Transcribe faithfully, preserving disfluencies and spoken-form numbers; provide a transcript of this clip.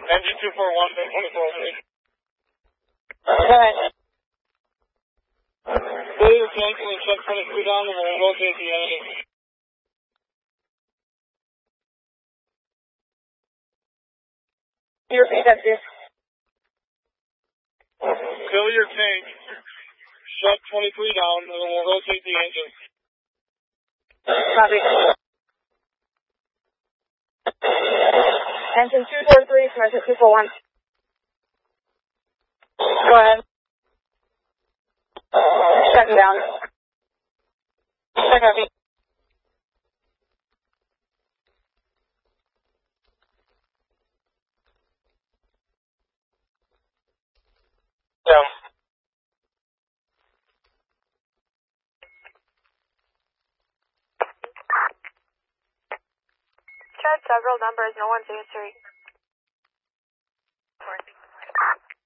Engine two four one, twenty-four oh three. Alright. Failure canceling, check twenty-three down, and we'll rotate the engine. You repeat that, please. Fill your tank, shut twenty-three down, and then we'll rotate the engine. Copy. Engine two four three, commercial two four one. Go ahead. Shutting down. Check copy. Down. Tried several numbers, no one's answering.